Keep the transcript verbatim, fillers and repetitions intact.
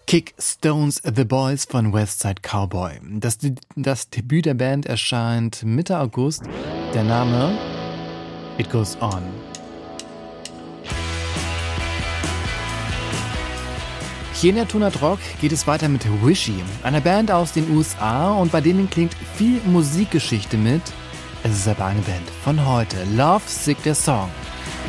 Kick Stones The Boys von Westside Cowboy. Das, das Debüt der Band erscheint Mitte August. Der Name It Goes On. Hier in der Tonart Rock geht es weiter mit Wishy, einer Band aus den U S A, und bei denen klingt viel Musikgeschichte mit. Es ist aber eine Band von heute. Love Sick der Song.